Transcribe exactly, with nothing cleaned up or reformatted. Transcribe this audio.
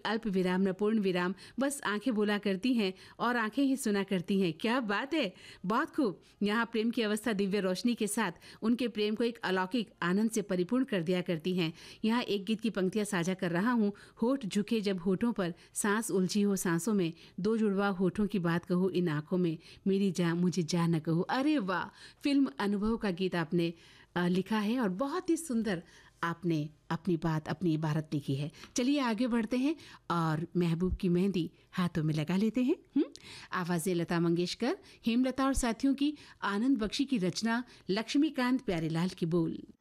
अल्प विराम न पूर्ण विराम, बस आंखें बोला करती हैं और आंखें ही सुना करती हैं। क्या बात है, बहुत खूब। यहाँ प्रेम की अवस्था दिव्य रोशनी के साथ उनके प्रेम को एक अलौकिक आनंद से परिपूर्ण कर दिया करती हैं। यहाँ एक गीत की पंक्तियां साझा कर रहा हूँ। होठ झुके जब होठों पर, सांस उलझी हो सांसों में, दो जुड़वा होठों की बात कहो इन आंखों में, मेरी जान मुझे जान न कहो। अरे वाह, फिल्म अनुभव का गीत आपने आ, लिखा है और बहुत ही सुंदर आपने अपनी बात, अपनी इबारत लिखी है। चलिए आगे बढ़ते हैं और महबूब की मेहंदी हाथों में लगा लेते हैं। हुँ? आवाज़ें लता मंगेशकर, हेमलता और साथियों की, आनंद बख्शी की रचना, लक्ष्मीकांत प्यारेलाल की बोल।